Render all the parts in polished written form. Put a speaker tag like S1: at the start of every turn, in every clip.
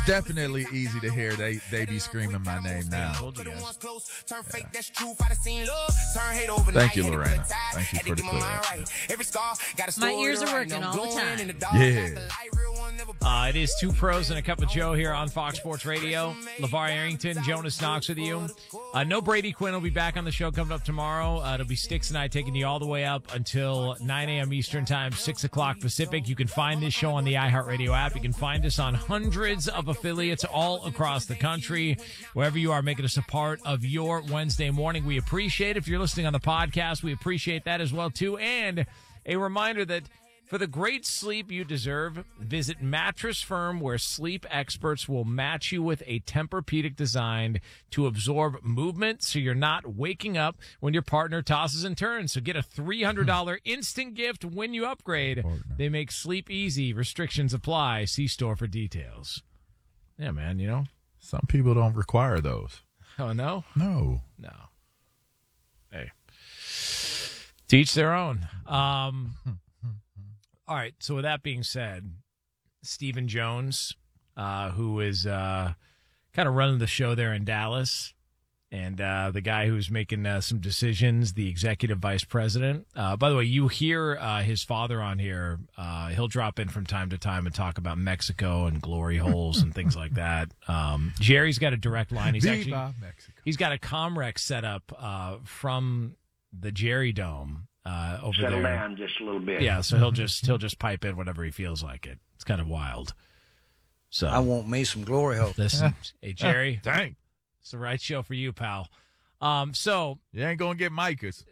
S1: Definitely easy to hear. They be screaming my name now. Thank you, Lorena. Thank you for the clear.
S2: My ears are working all the time.
S1: Yeah.
S3: It is Two Pros and a Cup of Joe here on Fox Sports Radio. LeVar Arrington, Jonas Knox with you. No Brady Quinn will be back on the show coming up tomorrow. It'll be Sticks and I taking you all the way up until 9 a.m. Eastern Time, 6 o'clock Pacific. You can find this show on the iHeartRadio app. You can find us on hundreds of affiliates all across the country. Wherever you are, making us a part of your Wednesday morning. We appreciate it. If you're listening on the podcast, we appreciate that as well, too. And a reminder that for the great sleep you deserve, visit Mattress Firm, where sleep experts will match you with a Tempur-Pedic designed to absorb movement so you're not waking up when your partner tosses and turns. So get a $300 instant gift when you upgrade. They make sleep easy. Restrictions apply. See store for details. Yeah, man, you know.
S1: Some people don't require those.
S3: Oh, no?
S1: No.
S3: Hey. To each their own. All right, so with that being said, Stephen Jones, who is kind of running the show there in Dallas, and the guy who's making some decisions, the executive vice president. By the way, you hear his father on here. He'll drop in from time to time and talk about Mexico and glory holes and things like that. Jerry's got a direct line. He's got a Comrex set up from the Jerry Dome. Over
S4: Settle
S3: there.
S4: down just a little bit.
S3: Yeah, so he'll just pipe in whenever he feels like it. It's kind of wild. So
S5: I want me some glory hole.
S3: Listen, hey Jerry,
S1: dang,
S3: it's the right show for you, pal. So
S1: you ain't gonna get Micah's.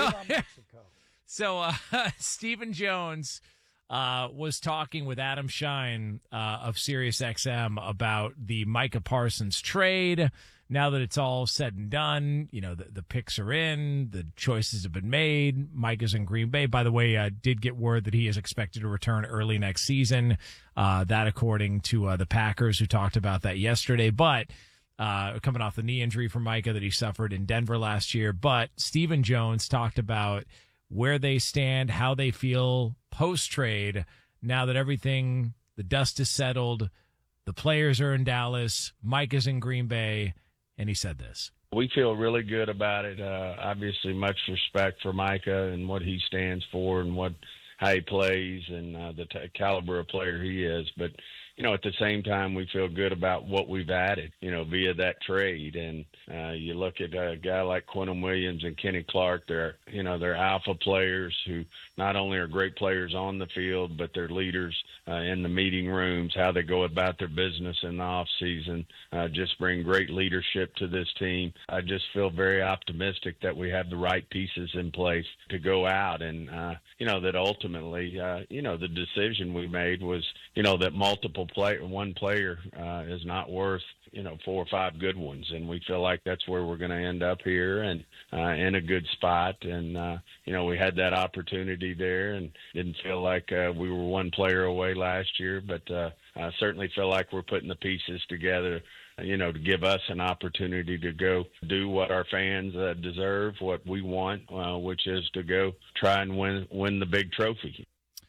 S3: So Stephen Jones was talking with Adam Shine of SiriusXM about the Micah Parsons trade. Now that it's all said and done, you know, the picks are in, the choices have been made. Micah's in Green Bay. By the way, did get word that he is expected to return early next season. That according to the Packers, who talked about that yesterday. But coming off the knee injury for Micah that he suffered in Denver last year. But Stephen Jones talked about where they stand, how they feel post-trade, now that everything, the dust is settled, the players are in Dallas, Micah's in Green Bay. And he said this.
S6: We feel really good about it. Obviously, much respect for Micah and what he stands for and how he plays and the caliber of player he is. But, you know, at the same time, we feel good about what we've added, you know, via that trade. And you look at a guy like Quentin Williams and Kenny Clark, they're alpha players who not only are great players on the field, but they're leaders in the meeting rooms, how they go about their business in the off season, just bring great leadership to this team. I just feel very optimistic that we have the right pieces in place to go out and, that ultimately, the decision we made was, that one player is not worth, 4 or 5 good ones. And we feel like that's where we're going to end up here and in a good spot. And, we had that opportunity there and didn't feel like we were one player away last year, but I certainly feel like we're putting the pieces together, to give us an opportunity to go do what our fans deserve, what we want, which is to go try and win the big trophy.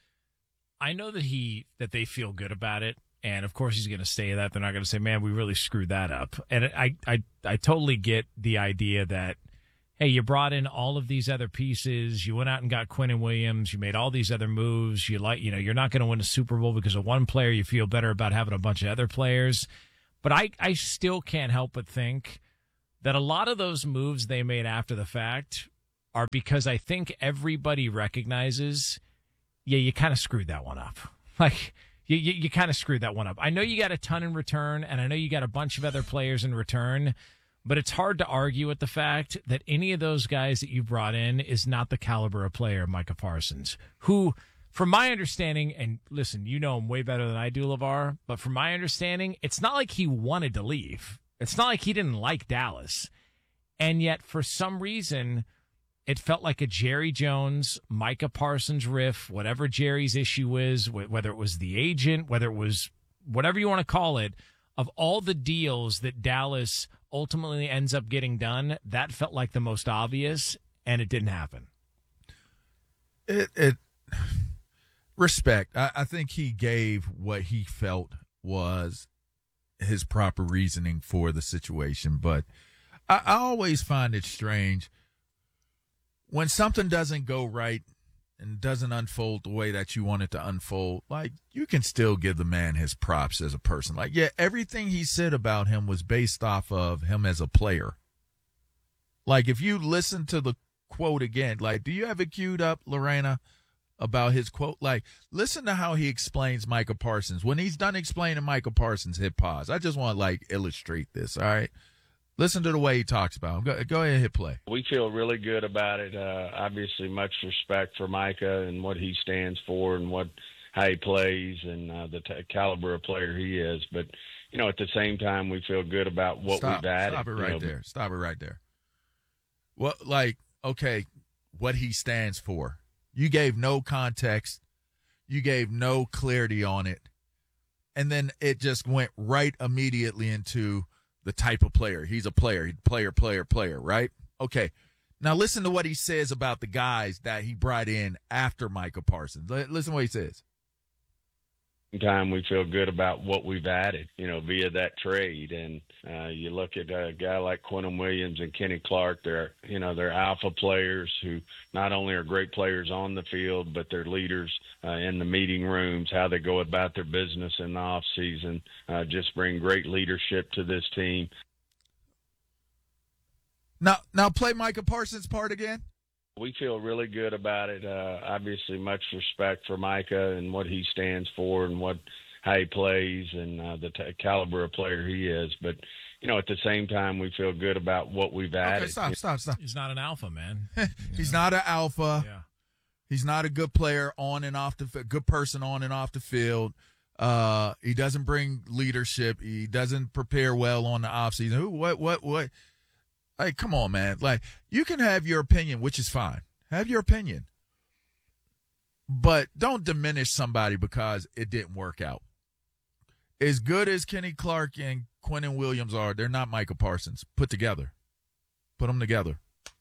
S3: I know that they feel good about it. And of course he's going to say that. They're not going to say, man, we really screwed that up. And I totally get the idea that, hey, you brought in all of these other pieces. You went out and got Quentin Williams. You made all these other moves. You're not going to win a Super Bowl because of one player. You feel better about having a bunch of other players. But I still can't help but think that a lot of those moves they made after the fact are because I think everybody recognizes, yeah, you kind of screwed that one up. Like, you kind of screwed that one up. I know you got a ton in return, and I know you got a bunch of other players in return, but it's hard to argue with the fact that any of those guys that you brought in is not the caliber of player Micah Parsons, who, from my understanding, and listen, you know him way better than I do, LeVar, but from my understanding, it's not like he wanted to leave. It's not like he didn't like Dallas. And yet, for some reason, it felt like a Jerry Jones, Micah Parsons riff, whatever Jerry's issue is, whether it was the agent, whether it was whatever you want to call it, of all the deals that Dallas ultimately ends up getting done, that felt like the most obvious, and it didn't happen.
S1: Respect. I think he gave what he felt was his proper reasoning for the situation. But I always find it strange when something doesn't go right and doesn't unfold the way that you want it to unfold. Like, you can still give the man his props as a person. Like, yeah, everything he said about him was based off of him as a player. Like, if you listen to the quote again, like, do you have it queued up, Lorena, about his quote? Like, listen to how he explains Micah Parsons. When he's done explaining Micah Parsons, hit pause. I just want to, like, illustrate this, all right? Listen to the way he talks about him. Go ahead and hit play.
S6: We feel really good about it. Obviously, much respect for Micah and what he stands for and how he plays and the caliber of player he is. But, you know, at the same time, we feel good about what we've added.
S1: Stop it right there. Stop it right there. What, like, okay, what he stands for. You gave no context. You gave no clarity on it. And then it just went right immediately into the type of player. He's a player, player, right? Okay. Now listen to what he says about the guys that he brought in after Micah Parsons. Listen to what he says.
S6: Time we feel good about what we've added, you know, via that trade. And you look at a guy like Quentin Williams and Kenny Clark, they're alpha players who not only are great players on the field, but they're leaders in the meeting rooms, how they go about their business in the off season, just bring great leadership to this team.
S1: Now play Micah Parsons' part again.
S6: We feel really good about it. Obviously, much respect for Micah and what he stands for and how he plays and the caliber of player he is. But, you know, at the same time, we feel good about what we've added.
S1: Okay, stop.
S3: He's not an alpha, man.
S1: He's not an alpha.
S3: Yeah.
S1: He's not a good player on and off good person on and off the field. He doesn't bring leadership. He doesn't prepare well on the offseason. What? Like, come on, man. Like, you can have your opinion, which is fine. Have your opinion. But don't diminish somebody because it didn't work out. As good as Kenny Clark and Quentin Williams are, they're not Micah Parsons put together. Put them together.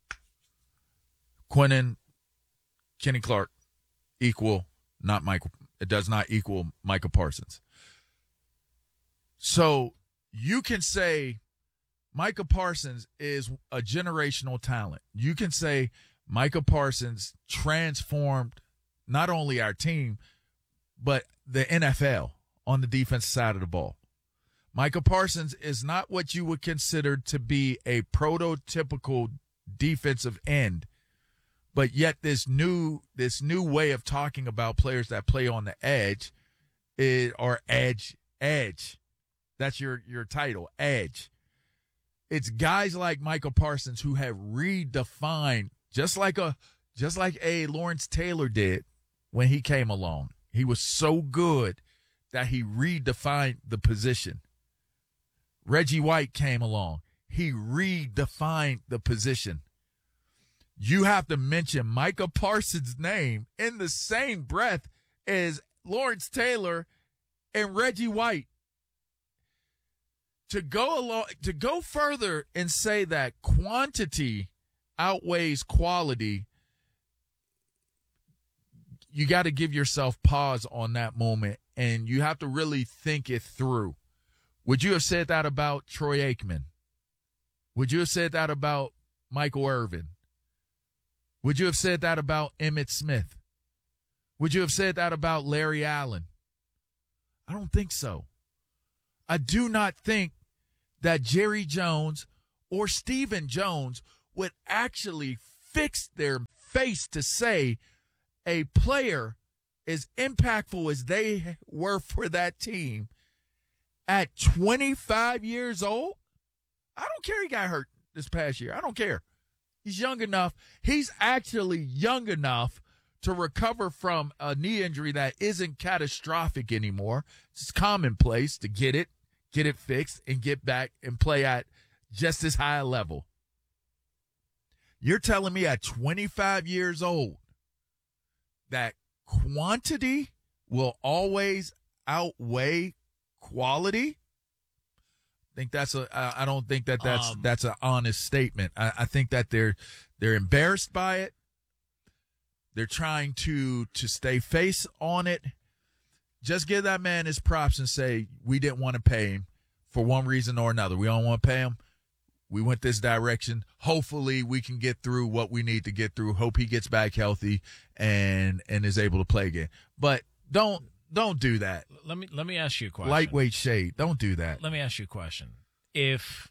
S1: Kenny Clark equal, not Michael. It does not equal Micah Parsons. So you can say Micah Parsons is a generational talent. You can say Micah Parsons transformed not only our team, but the NFL on the defense side of the ball. Micah Parsons is not what you would consider to be a prototypical defensive end, but yet this new way of talking about players that play on the edge or edge. That's your title, edge. It's guys like Micah Parsons who have redefined, just like a Lawrence Taylor did when he came along. He was so good that he redefined the position. Reggie White came along. He redefined the position. You have to mention Micah Parsons' name in the same breath as Lawrence Taylor and Reggie White. To go further and say that quantity outweighs quality, you got to give yourself pause on that moment, and you have to really think it through. Would you have said that about Troy Aikman? Would you have said that about Michael Irvin? Would you have said that about Emmitt Smith? Would you have said that about Larry Allen? I don't think so. I do not think that Jerry Jones or Stephen Jones would actually fix their face to say a player as impactful as they were for that team at 25 years old. I don't care he got hurt this past year. I don't care. He's young enough. He's actually young enough to recover from a knee injury that isn't catastrophic anymore. It's commonplace to get it fixed, and get back and play at just as high a level. You're telling me at 25 years old that quantity will always outweigh quality? I don't think that's an honest statement. I think that they're embarrassed by it. They're trying to stay face on it. Just give that man his props and say, we didn't want to pay him for one reason or another. We don't want to pay him. We went this direction. Hopefully we can get through what we need to get through. Hope he gets back healthy and is able to play again. But don't do that.
S3: Let me ask you a question.
S1: Lightweight shade. Don't do that.
S3: Let me ask you a question. If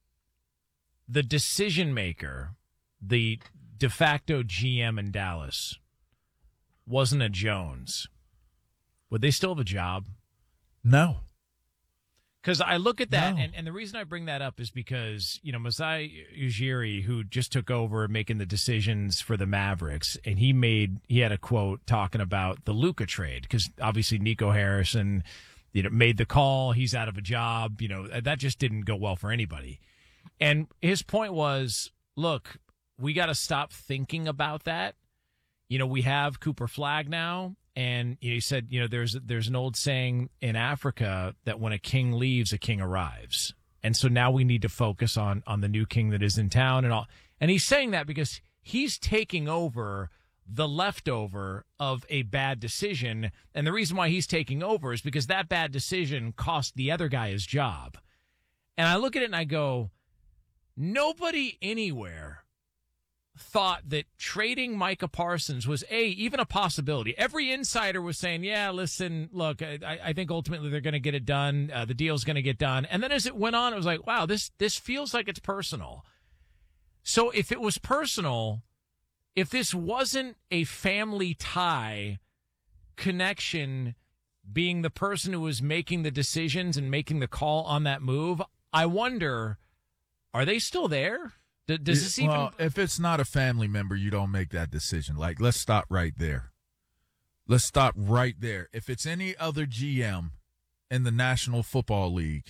S3: the decision maker, the de facto GM in Dallas, wasn't a Jones, would they still have a job?
S1: No.
S3: Because I look at that,
S1: No.
S3: and the reason I bring that up is because, Masai Ujiri, who just took over making the decisions for the Mavericks, and he had a quote talking about the Luka trade, because obviously Nico Harrison, made the call. He's out of a job. That just didn't go well for anybody. And his point was, look, we got to stop thinking about that. We have Cooper Flagg now. And he said, there's an old saying in Africa that when a king leaves, a king arrives. And so now we need to focus on the new king that is in town and all. And he's saying that because he's taking over the leftover of a bad decision. And the reason why he's taking over is because that bad decision cost the other guy his job. And I look at it and I go, nobody anywhere thought that trading Micah Parsons was even a possibility. Every insider was saying, yeah, listen, look, I think ultimately they're going to get it done. The deal's going to get done. And then as it went on, it was like, wow, this feels like it's personal. So if it was personal, if this wasn't a family tie connection, being the person who was making the decisions and making the call on that move, I wonder, are they still there? Does this even?
S1: Well, if it's not a family member, you don't make that decision. Like, let's stop right there. Let's stop right there. If it's any other GM in the National Football League,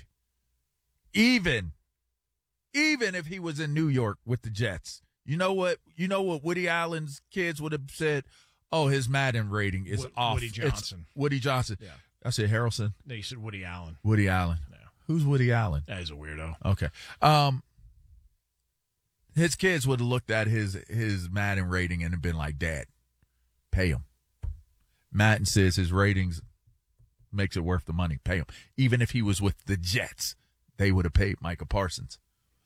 S1: even if he was in New York with the Jets, you know what Woody Allen's kids would have said? Oh, his Madden rating is off.
S3: Woody Johnson.
S1: It's Woody Johnson.
S3: Yeah.
S1: I said Harrelson.
S3: No, you said Woody Allen.
S1: Woody Allen.
S3: No.
S1: Who's Woody Allen?
S3: That is a weirdo.
S1: Okay. His kids would have looked at his Madden rating and have been like, Dad, pay him. Madden says his ratings makes it worth the money. Pay him. Even if he was with the Jets, they would have paid Micah Parsons.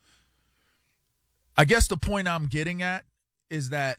S1: I guess the point I'm getting at is that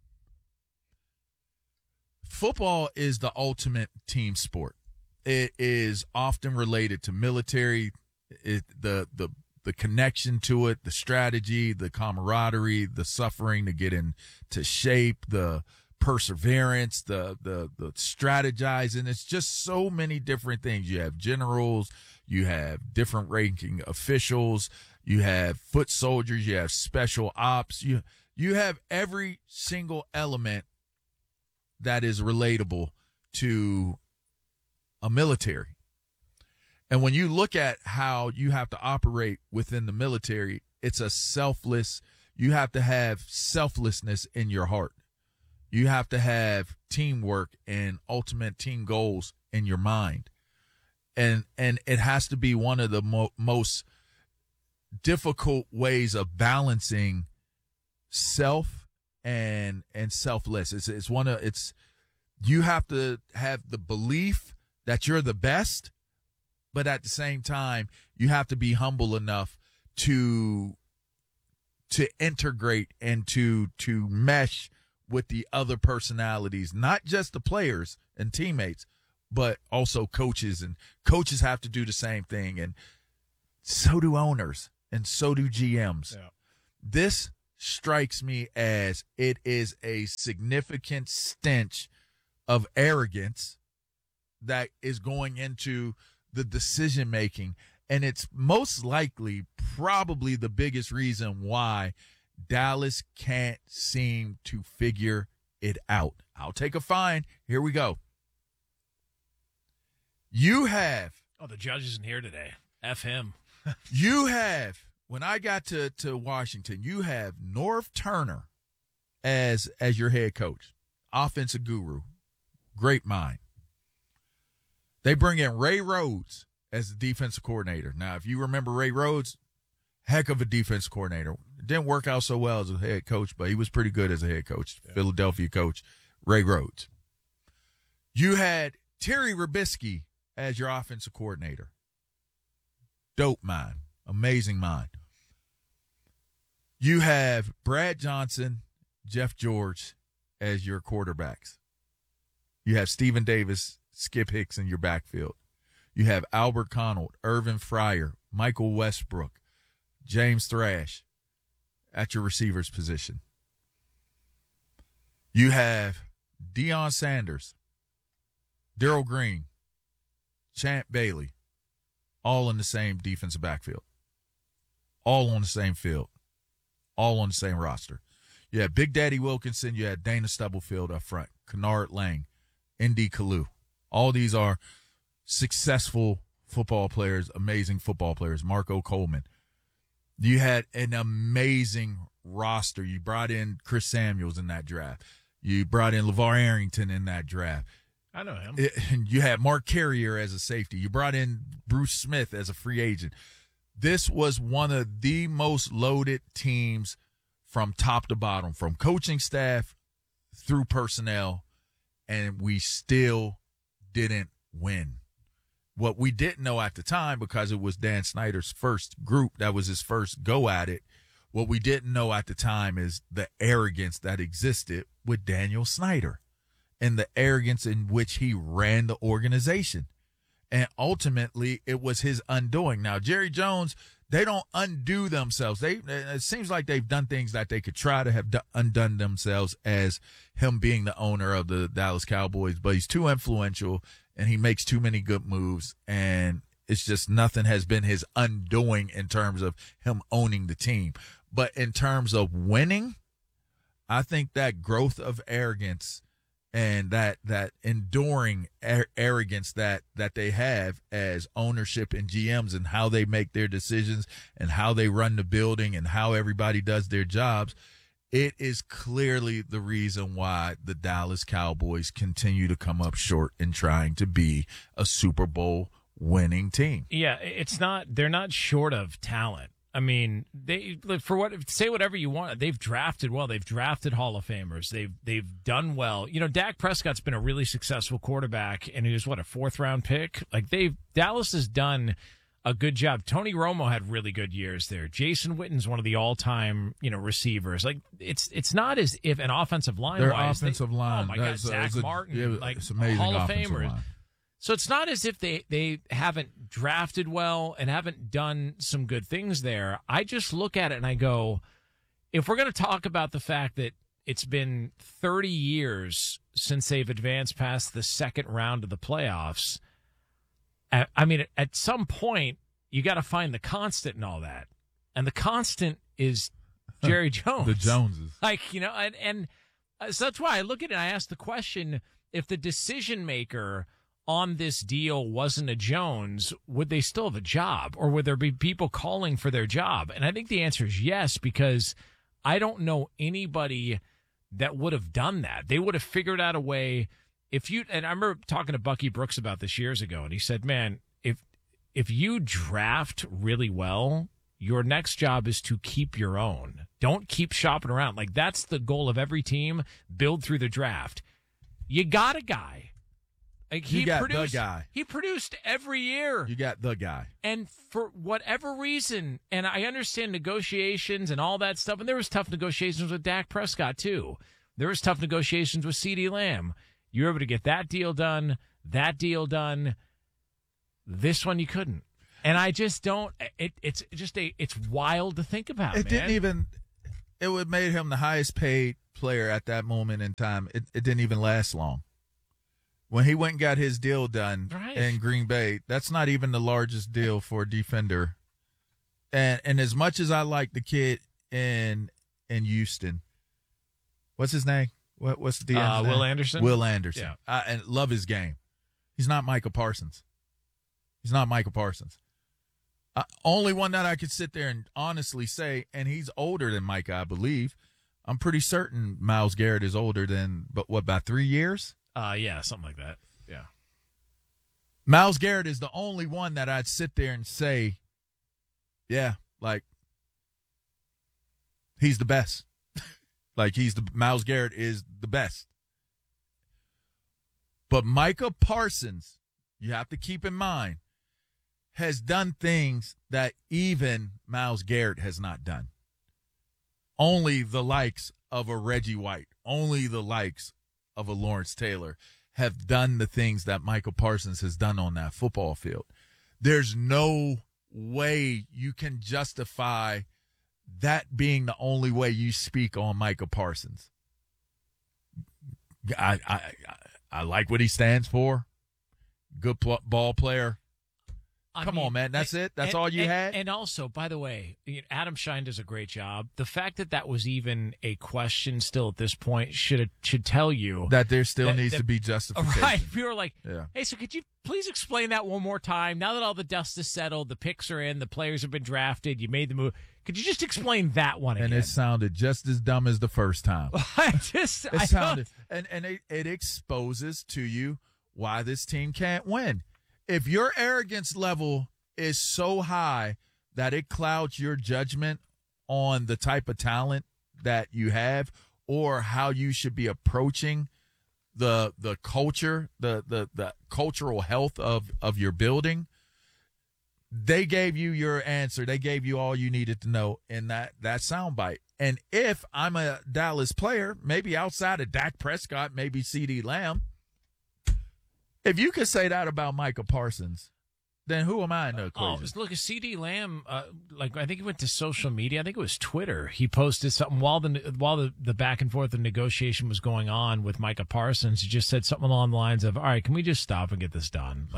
S1: football is the ultimate team sport. It is often related to military, the connection to it, the strategy, the camaraderie, the suffering to get into shape, the perseverance, the strategizing. It's just so many different things. You have generals, you have different ranking officials, you have foot soldiers, you have special ops, you have every single element that is relatable to a military. And when you look at how you have to operate within the military, it's you have to have selflessness in your heart. You have to have teamwork and ultimate team goals in your mind. And it has to be one of the most difficult ways of balancing self and selfless. You have to have the belief that you're the best, but at the same time, you have to be humble enough to integrate and to mesh with the other personalities, not just the players and teammates, but also coaches. And coaches have to do the same thing. And so do owners and so do GMs. Yeah. This strikes me as it is a significant stench of arrogance that is going into the decision making, and it's most likely probably the biggest reason why Dallas can't seem to figure it out. I'll take a fine. Here we go. You have
S3: the judge isn't here today. F him.
S1: You have, when I got to Washington, you have Norv Turner as your head coach, offensive guru, great mind. They bring in Ray Rhodes as the defensive coordinator. Now, if you remember Ray Rhodes, heck of a defense coordinator. Didn't work out so well as a head coach, but he was pretty good as a head coach. Yeah. Philadelphia coach, Ray Rhodes. You had Terry Robisky as your offensive coordinator. dope mind, amazing mind. You have Brad Johnson, Jeff George as your quarterbacks. You have Stephen Davis, Skip Hicks in your backfield. You have Albert Connell, Irvin Fryer, Michael Westbrook, James Thrash at your receivers position. You have Deion Sanders, Darrell Green, Champ Bailey, all in the same defensive backfield. All on the same field. All on the same roster. You had Big Daddy Wilkinson. You had Dana Stubblefield up front. Kennard Lang, Indy Kalu. All these are successful football players, amazing football players. Marco Coleman. You had an amazing roster. You brought in Chris Samuels in that draft. You brought in LeVar Arrington in that draft.
S3: I know him.
S1: And you had Mark Carrier as a safety. You brought in Bruce Smith as a free agent. This was one of the most loaded teams from top to bottom, from coaching staff through personnel, and we still didn't win. What we didn't know at the time, because it was Dan Snyder's first group, that was his first go at it, what we didn't know at the time is the arrogance that existed with Daniel Snyder and the arrogance in which he ran the organization. And ultimately, it was his undoing. Now, Jerry Jones, they don't undo themselves. It seems like they've done things that they could try to have undone themselves as him being the owner of the Dallas Cowboys, but he's too influential and he makes too many good moves, and it's just nothing has been his undoing in terms of him owning the team. But in terms of winning, I think that growth of arrogance and that enduring arrogance that they have as ownership and GMs and how they make their decisions and how they run the building and how everybody does their jobs, it is clearly the reason why the Dallas Cowboys continue to come up short in trying to be a Super Bowl winning team.
S3: Yeah, they're not short of talent. I mean, say whatever you want. They've drafted well. They've drafted Hall of Famers. They've done well. You know, Dak Prescott's been a really successful quarterback, and he was a 4th-round pick. Like Dallas has done a good job. Tony Romo had really good years there. Jason Witten's one of the all-time receivers. Like it's not as if an offensive line.
S1: Their offensive line.
S3: Oh my God, Zach Martin,
S1: it's amazing.
S3: Hall of
S1: offensive
S3: Famers.
S1: line.
S3: So it's not as if they haven't drafted well and haven't done some good things there. I just look at it and I go, if we're going to talk about the fact that it's been 30 years since they've advanced past the second round of the playoffs, I mean, at some point, you got to find the constant in all that. And the constant is Jerry Jones.
S1: The Joneses.
S3: And so that's why I look at it and I ask the question, if the decision maker on this deal wasn't a Jones, would they still have a job, or would there be people calling for their job? And I think the answer is yes, because I don't know anybody that would have done that. They would have figured out a way. And I remember talking to Bucky Brooks about this years ago, and he said, man, if you draft really well, your next job is to keep your own. Don't keep shopping around. Like, that's the goal of every team, build through the draft. You got a guy. Like
S1: the guy.
S3: He produced every year.
S1: You got the guy.
S3: And for whatever reason, and I understand negotiations and all that stuff, and there was tough negotiations with Dak Prescott too. There was tough negotiations with CeeDee Lamb. You were able to get that deal done. This one you couldn't. And I just don't. It's wild to think about.
S1: It would made him the highest paid player at that moment in time. It didn't even last long. When he went and got his deal done in Green Bay, that's not even the largest deal for a defender. And as much as I like the kid in Houston, what's his name? What's the DM's name?
S3: Will Anderson.
S1: Will Anderson.
S3: Yeah.
S1: I love his game. He's not Micah Parsons. Only one that I could sit there and honestly say, and he's older than Micah, I believe. I'm pretty certain Myles Garrett is older than, about 3 years?
S3: Yeah, something like that. Yeah.
S1: Myles Garrett is the only one that I'd sit there and say, yeah, like, he's the best. Myles Garrett is the best. But Micah Parsons, you have to keep in mind, has done things that even Myles Garrett has not done. Only the likes of a Reggie White, only the likes of a Lawrence Taylor have done the things that Micah Parsons has done on that football field. There's no way you can justify that being the only way you speak on Micah Parsons. I like what he stands for. Good ball player. Come on, man. That's it? That's all you had?
S3: And also, by the way, Adam Shine does a great job. The fact that that was even a question still at this point should tell you
S1: that there still needs to be justification.
S3: Right. People are like, hey, so could you please explain that one more time? Now that all the dust is settled, the picks are in, the players have been drafted, you made the move. Could you just explain that one again?
S1: And it sounded just as dumb as the first time. It exposes to you why this team can't win. If your arrogance level is so high that it clouds your judgment on the type of talent that you have or how you should be approaching the culture, the cultural health of your building, they gave you your answer. They gave you all you needed to know in that soundbite. And if I'm a Dallas player, maybe outside of Dak Prescott, maybe CeeDee Lamb, if you could say that about Micah Parsons, then who am I in the equation?
S3: Look, CeeDee Lamb, I think he went to social media. I think it was Twitter. He posted something while the back and forth of negotiation was going on with Micah Parsons. He just said something along the lines of, "All right, can we just stop and get this done?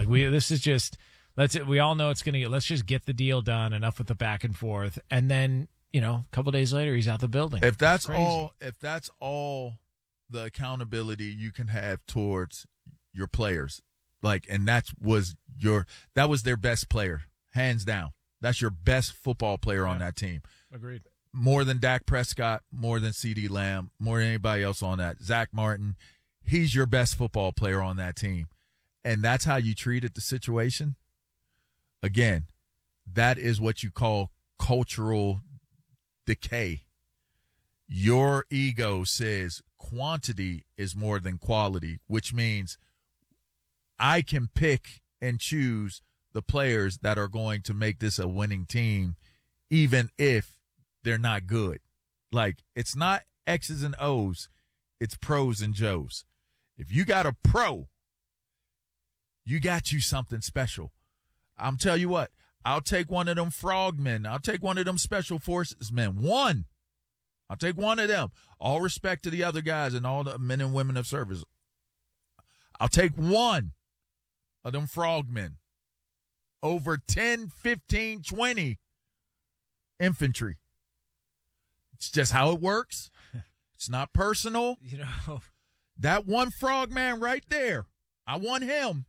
S3: We all know it's going to let's just get the deal done. Enough with the back and forth." And then, a couple days later, he's out the building.
S1: If that's all the accountability you can have towards your players, and that was their best player, hands down. That's your best football player on that team.
S3: Agreed.
S1: More than Dak Prescott, more than CeeDee Lamb, more than anybody else on that. Zach Martin, he's your best football player on that team. And that's how you treated the situation. Again, that is what you call cultural decay. Your ego says quantity is more than quality, which means I can pick and choose the players that are going to make this a winning team, even if they're not good. It's not X's and O's, it's pros and Joes. If you got a pro, you got you something special. I'm tell you what, I'll take one of them frogmen. I'll take one of them special forces men. One. I'll take one of them. All respect to the other guys and all the men and women of service. I'll take one of them frogmen over 10, 15, 20 infantry. It's just how it works. It's not personal. That one frogman right there, I want him.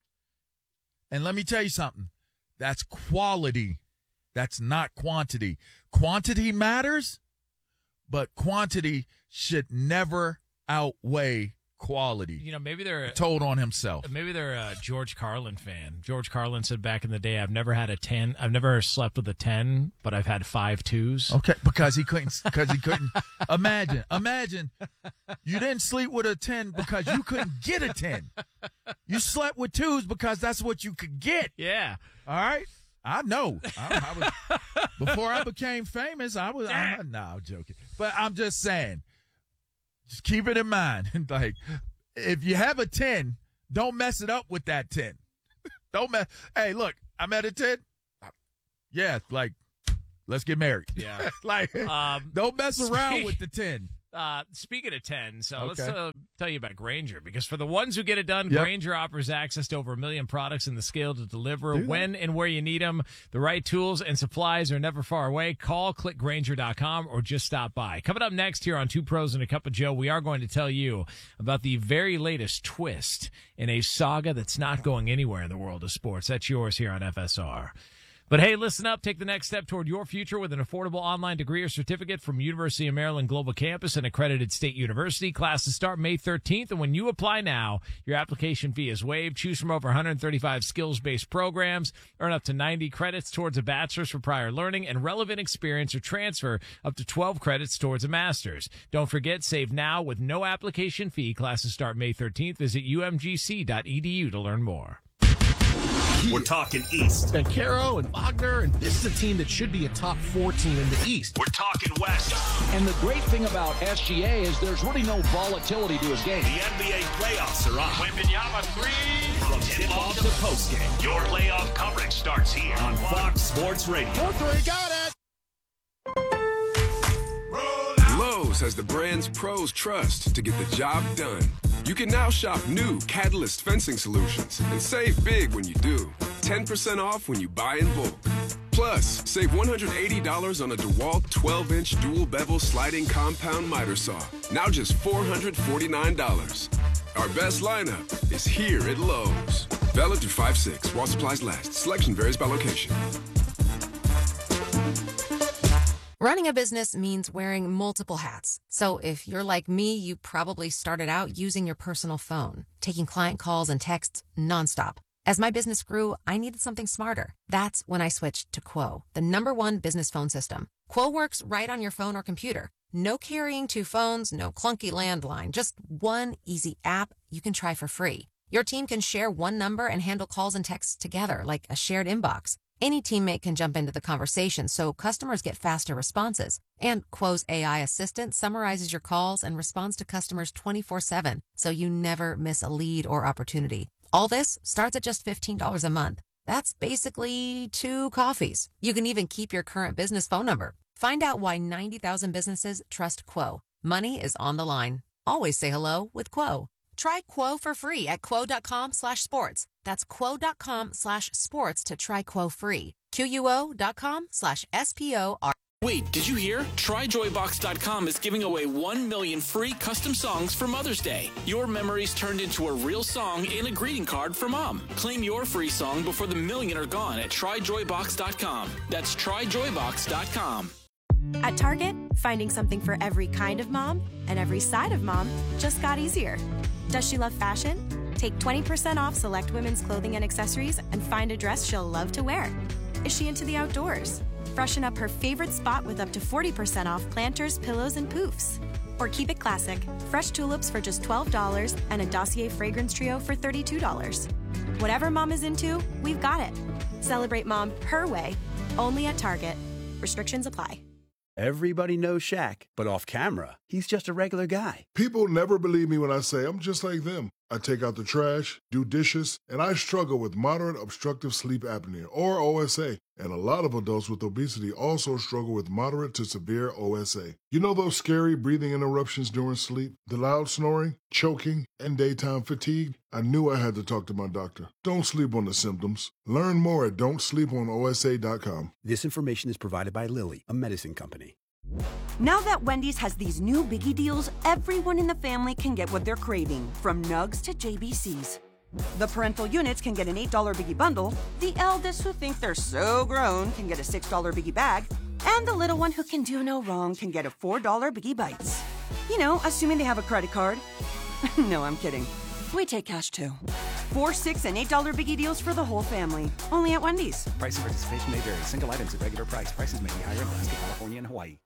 S1: And let me tell you something. That's quality. That's not quantity. Quantity matters, but quantity should never outweigh quality.
S3: Maybe they're
S1: told on himself.
S3: Maybe they're a George Carlin fan. George Carlin said back in the day, "I've never had a 10. I've never slept with a 10, but I've had 5 2s."
S1: Okay, because he couldn't. Imagine you didn't sleep with a 10 because you couldn't get a 10. You slept with 2s because that's what you could get.
S3: Yeah.
S1: All right. I know. I was, before I became famous, I'm joking. But I'm just saying, just keep it in mind. If you have a 10, don't mess it up with that 10. Hey, look, I'm at a 10. Yeah, let's get married.
S3: Yeah.
S1: Don't mess around with the 10.
S3: Speaking of 10, so
S1: Okay.
S3: let's tell you about Grainger, because for the ones who get it done, Grainger offers access to over 1 million products and the scale to deliver when and where you need them. The right tools and supplies are never far away. Call, click Grainger.com, or just stop by. Coming up next here on Two Pros and a Cup of Joe, we are going to tell you about the very latest twist in a saga that's not going anywhere in the world of sports. That's yours here on FSR. But hey, listen up. Take the next step toward your future with an affordable online degree or certificate from University of Maryland Global Campus, an accredited state university. Classes start May 13th, and when you apply now, your application fee is waived. Choose from over 135 skills-based programs. Earn up to 90 credits towards a bachelor's for prior learning and relevant experience, or transfer up to 12 credits towards a master's. Don't forget, save now with no application fee. Classes start May 13th. Visit umgc.edu to learn more.
S4: We're talking East.
S5: Bancaro and Wagner, and this is a team that should be a top 4 team in the East.
S4: We're talking West.
S7: And the great thing about SGA is there's really no volatility to his game.
S4: The NBA playoffs are on.
S8: Wembanyama 3.
S4: From tip-off to postgame, your playoff coverage starts here on Fox Sports Radio.
S5: 4-3, got it!
S9: Lowe's has the brands pros trust to get the job done. You can now shop new Catalyst fencing solutions and save big when you do. 10% off when you buy in bulk. Plus, save $180 on a DeWalt 12-inch dual bevel sliding compound miter saw. Now just $449. Our best lineup is here at Lowe's. Valid through 5/6 while supplies last. Selection varies by location.
S2: Running a business means wearing multiple hats. So if you're like me, you probably started out using your personal phone, taking client calls and texts nonstop. As my business grew, I needed something smarter. That's when I switched to Quo, the #1 business phone system. Quo works right on your phone or computer. No carrying 2 phones, no clunky landline, just one easy app you can try for free. Your team can share one number and handle calls and texts together like a shared inbox. Any teammate can jump into the conversation, so customers get faster responses. And Quo's AI assistant summarizes your calls and responds to customers 24/7, so you never miss a lead or opportunity. All this starts at just $15 a month. That's basically 2 coffees. You can even keep your current business phone number. Find out why 90,000 businesses trust Quo. Money is on the line. Always say hello with Quo. Try Quo for free at quo.com/sports. That's quo.com/sports to try Quo free. QUO.com/SPOR.
S10: Wait, did you hear? TryJoyBox.com is giving away 1 million free custom songs for Mother's Day. Your memories turned into a real song and a greeting card for Mom. Claim your free song before the million are gone at TryJoyBox.com. That's TryJoyBox.com.
S11: At Target, finding something for every kind of mom and every side of mom just got easier. Does she love fashion? Take 20% off select women's clothing and accessories and find a dress she'll love to wear. Is she into the outdoors? Freshen up her favorite spot with up to 40% off planters, pillows, and poofs. Or keep it classic. Fresh tulips for just $12 and a Dossier fragrance trio for $32. Whatever mom is into, we've got it. Celebrate mom her way, only at Target. Restrictions apply.
S12: Everybody knows Shaq, but off camera, he's just a regular guy.
S13: People never believe me when I say I'm just like them. I take out the trash, do dishes, and I struggle with moderate obstructive sleep apnea, or OSA. And a lot of adults with obesity also struggle with moderate to severe OSA. You know those scary breathing interruptions during sleep? The loud snoring, choking, and daytime fatigue? I knew I had to talk to my doctor. Don't sleep on the symptoms. Learn more at don'tsleeponosa.com.
S12: This information is provided by Lilly, a medicine company.
S14: Now that Wendy's has these new biggie deals, everyone in the family can get what they're craving, from nugs to JBCs. The parental units can get an $8 biggie bundle, the eldest who think they're so grown can get a $6 biggie bag, and the little one who can do no wrong can get a $4 biggie bites. You know, assuming they have a credit card. No, I'm kidding. We take cash too. 4, 6, and $8 biggie deals for the whole family. Only at Wendy's.
S15: Price and participation may vary. Single items at regular price. Prices may be higher in Alaska, California, and Hawaii.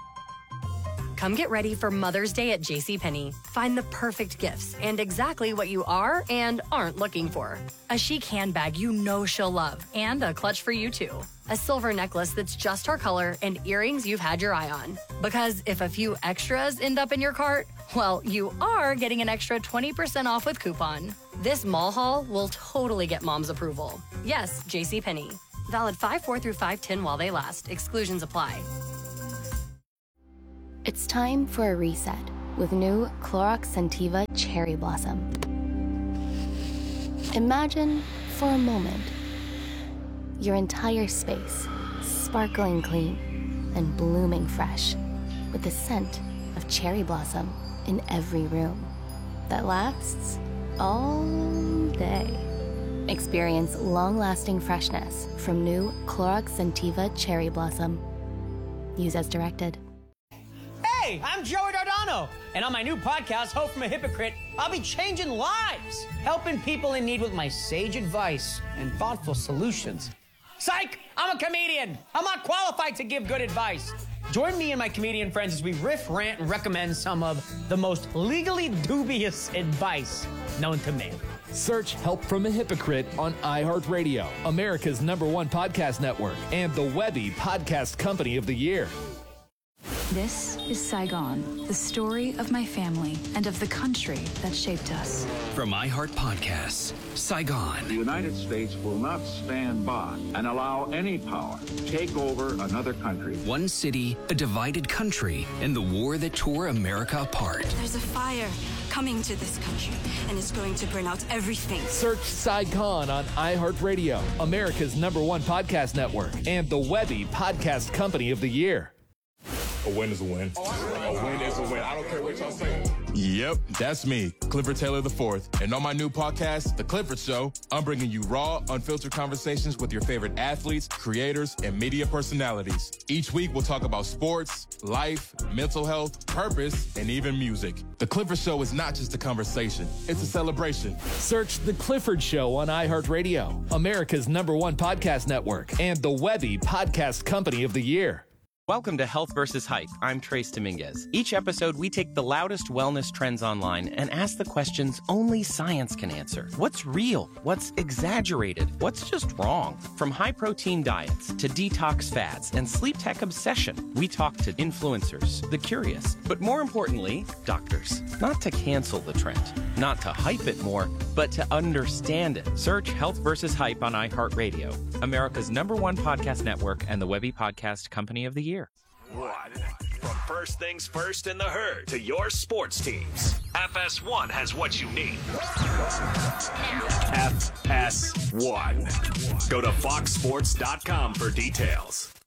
S16: Come get ready for Mother's Day at JCPenney. Find the perfect gifts and exactly what you are and aren't looking for. A chic handbag you know she'll love and a clutch for you too. A silver necklace that's just her color and earrings you've had your eye on. Because if a few extras end up in your cart, well, you are getting an extra 20% off with coupon. This mall haul will totally get mom's approval. Yes, JCPenney. Valid 5/4 through 5/10 while they last. Exclusions apply.
S17: It's time for a reset with new Clorox Scentiva Cherry Blossom. Imagine for a moment your entire space sparkling clean and blooming fresh with the scent of cherry blossom in every room that lasts all day. Experience long-lasting freshness from new Clorox Scentiva Cherry Blossom. Use as directed.
S18: Hey, I'm Joey Dardano, and on my new podcast, Hope from a Hypocrite, I'll be changing lives, helping people in need with my sage advice and thoughtful solutions. Psych! I'm a comedian. I'm not qualified to give good advice. Join me and my comedian friends as we riff, rant, and recommend some of the most legally dubious advice known to man.
S8: Search Help from a Hypocrite on iHeartRadio, America's #1 podcast network, and the Webby Podcast Company of the Year.
S19: This is Saigon, the story of my family and of the country that shaped us.
S20: From iHeart Podcasts, Saigon.
S21: The United States will not stand by and allow any power to take over another country.
S20: One city, a divided country, and the war that tore America apart.
S22: There's a fire coming to this country, and it's going to burn out everything.
S8: Search Saigon on iHeartRadio, America's #1 podcast network, and the Webby Podcast Company of the Year.
S23: A win is a win. A win is a win. I don't care what y'all say. Yep, that's me, Clifford Taylor IV. And on my new podcast, The Clifford Show, I'm bringing you raw, unfiltered conversations with your favorite athletes, creators, and media personalities. Each week, we'll talk about sports, life, mental health, purpose, and even music. The Clifford Show is not just a conversation, it's a celebration.
S8: Search The Clifford Show on iHeartRadio, America's #1 podcast network, and the Webby Podcast Company of the Year.
S24: Welcome to Health vs. Hype. I'm Trace Dominguez. Each episode, we take the loudest wellness trends online and ask the questions only science can answer. What's real? What's exaggerated? What's just wrong? From high-protein diets to detox fads and sleep tech obsession, we talk to influencers, the curious, but more importantly, doctors. Not to cancel the trend, not to hype it more, but to understand it. Search Health vs. Hype on iHeartRadio, America's #1 podcast network, and the Webby Podcast Company of the Year.
S4: From first things first in the herd to your sports teams, FS1 has what you need. FS1. Go to foxsports.com for details.